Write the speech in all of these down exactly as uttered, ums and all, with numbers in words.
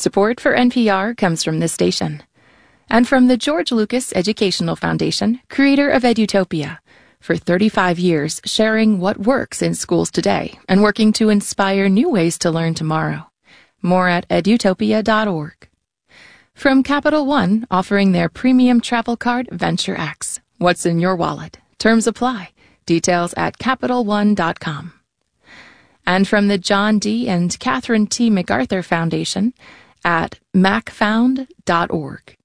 Support for N P R comes from this station. And from the George Lucas Educational Foundation, creator of Edutopia, for thirty-five years sharing what works in schools today and working to inspire new ways to learn tomorrow. More at edutopia dot org. From Capital One, offering their premium travel card, Venture X. What's in your wallet? Terms apply. Details at capital one dot com. And from the John D. and Catherine T. MacArthur Foundation at mac found dot org.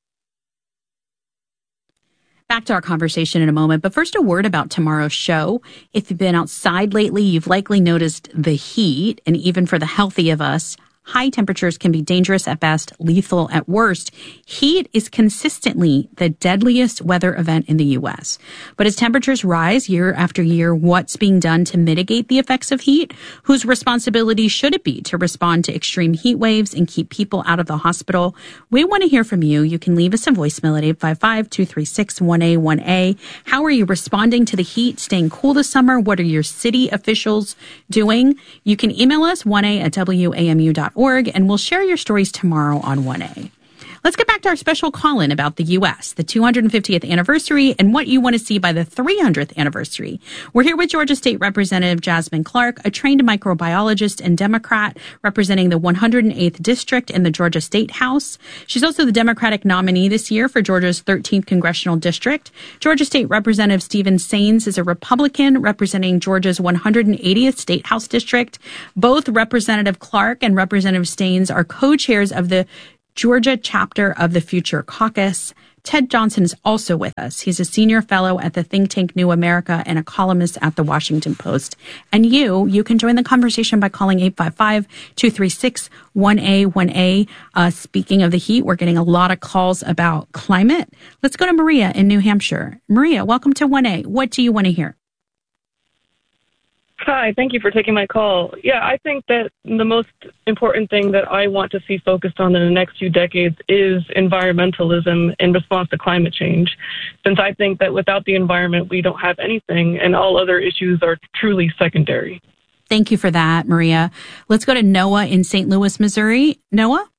Back to our conversation in a moment, but first a word about tomorrow's show. If you've been outside lately, you've likely noticed the heat, and even for the healthy of us, high temperatures can be dangerous at best, lethal at worst. Heat is consistently the deadliest weather event in the U S. But as temperatures rise year after year, what's being done to mitigate the effects of heat? Whose responsibility should it be to respond to extreme heat waves and keep people out of the hospital? We want to hear from you. You can leave us a voicemail at eight five five, two three six, one A one A. How are you responding to the heat, staying cool this summer? What are your city officials doing? You can email us, one A at W A M U dot org, and we'll share your stories tomorrow on one A. Let's get back to our special call-in about the U S, the two hundred fiftieth anniversary, and what you want to see by the three hundredth anniversary. We're here with Georgia State Representative Jasmine Clark, a trained microbiologist and Democrat representing the one hundred eighth District in the Georgia State House. She's also the Democratic nominee this year for Georgia's thirteenth Congressional District. Georgia State Representative Stephen Sains is a Republican representing Georgia's one hundred eightieth State House District. Both Representative Clark and Representative Sains are co-chairs of the Georgia chapter of the Future Caucus. Ted Johnson is also with us. He's a senior fellow at the think tank New America and a columnist at the Washington Post. And you, you can join the conversation by calling eight five five, two three six, one A one A. Uh, speaking of the heat, we're getting a lot of calls about climate. Let's go to Maria in New Hampshire. Maria, welcome to one A. What do you want to hear? Hi, thank you for taking my call. Yeah, I think that the most important thing that I want to see focused on in the next few decades is environmentalism in response to climate change, since I think that without the environment, we don't have anything, and all other issues are truly secondary. Thank you for that, Maria. Let's go to Noah in Saint Louis, Missouri. Noah?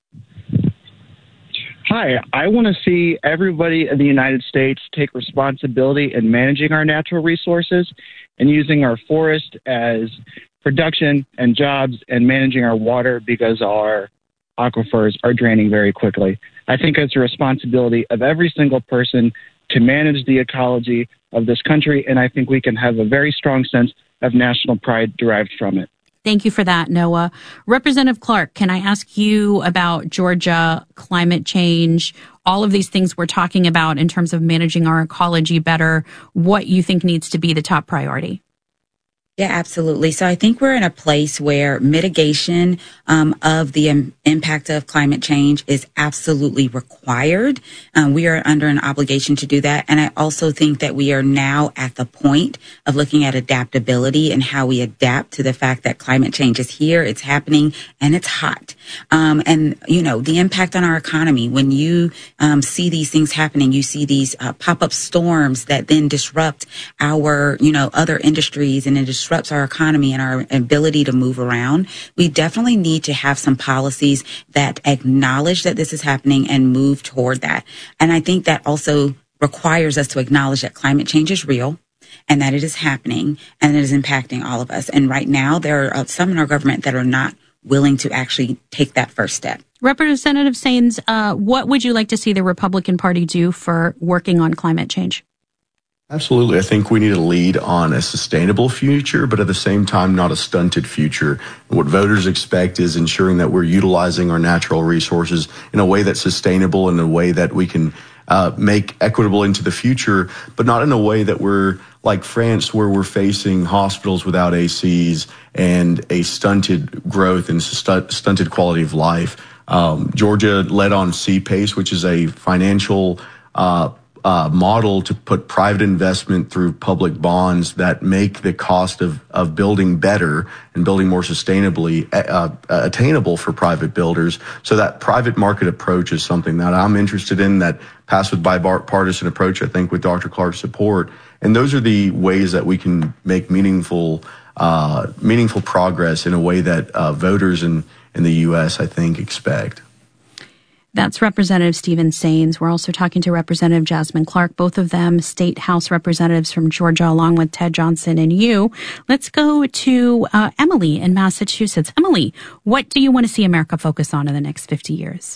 Hi, I want to see everybody in the United States take responsibility in managing our natural resources and using our forest as production and jobs and managing our water because our aquifers are draining very quickly. I think it's a responsibility of every single person to manage the ecology of this country, and I think we can have a very strong sense of national pride derived from it. Thank you for that, Noah. Representative Clark, can I ask you about Georgia, climate change, all of these things we're talking about in terms of managing our ecology better, what you think needs to be the top priority? Yeah, absolutely. So I think we're in a place where mitigation um, of the im- impact of climate change is absolutely required. Um, we are under an obligation to do that. And I also think that we are now at the point of looking at adaptability and how we adapt to the fact that climate change is here, it's happening, and it's hot. Um, and, you know, the impact on our economy, when you um, see these things happening, you see these uh, pop-up storms that then disrupt our, you know, other industries and industries disrupts our economy and our ability to move around. We definitely need to have some policies that acknowledge that this is happening and move toward that. And I think that also requires us to acknowledge that climate change is real and that it is happening and it is impacting all of us. And right now, there are some in our government that are not willing to actually take that first step. Representative Sains, uh, what would you like to see the Republican Party do for working on climate change? Absolutely. I think we need to lead on a sustainable future, but at the same time, not a stunted future. What voters expect is ensuring that we're utilizing our natural resources in a way that's sustainable, in a way that we can uh, make equitable into the future, but not in a way that we're like France, where we're facing hospitals without A Cs and a stunted growth and stu- stunted quality of life. Um, Georgia led on C PACE, which is a financial uh Uh, model to put private investment through public bonds that make the cost of, of building better and building more sustainably uh, uh, attainable for private builders. So that private market approach is something that I'm interested in, that passed with bipartisan approach, I think, with Doctor Clark's support. And those are the ways that we can make meaningful uh, meaningful progress in a way that uh, voters and in the U S, I think, expect. That's Representative Stephen Saines. We're also talking to Representative Jasmine Clark, both of them state House representatives from Georgia, along with Ted Johnson and you. Let's go to uh, Emily in Massachusetts. Emily, what do you want to see America focus on in the next fifty years?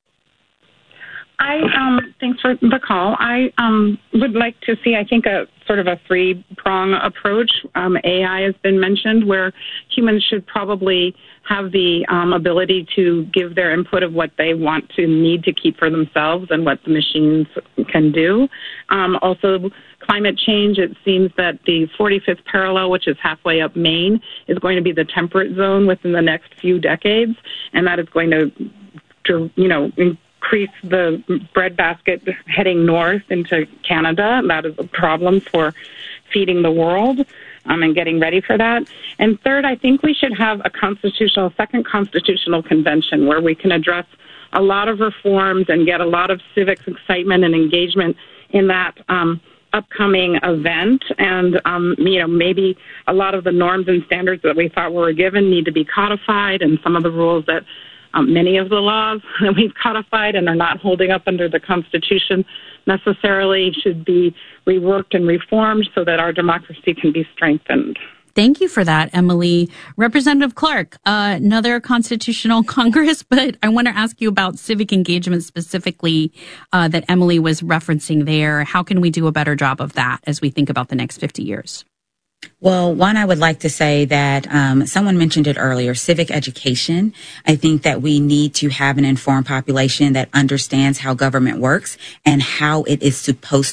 I um, thanks for the call. I um, would like to see, I think, a sort of a three-prong approach. Um, A I has been mentioned, where humans should probably have the um, ability to give their input of what they want to need to keep for themselves and what the machines can do. Um, also, climate change, it seems that the forty-fifth parallel, which is halfway up Maine, is going to be the temperate zone within the next few decades, and that is going to, to you know, increase the breadbasket heading north into Canada. That is a problem for feeding the world um, and getting ready for that. And third, I think we should have a constitutional, second constitutional convention where we can address a lot of reforms and get a lot of civics excitement and engagement in that um, upcoming event. And, um, you know, maybe a lot of the norms and standards that we thought were given need to be codified, and some of the rules that Um, many of the laws that we've codified and are not holding up under the Constitution necessarily should be reworked and reformed so that our democracy can be strengthened. Thank you for that, Emily. Representative Clark, uh, another constitutional Congress, but I want to ask you about civic engagement specifically uh, that Emily was referencing there. How can we do a better job of that as we think about the next fifty years? Well, one, I would like to say that um, someone mentioned it earlier, civic education. I think that we need to have an informed population that understands how government works and how it is supposed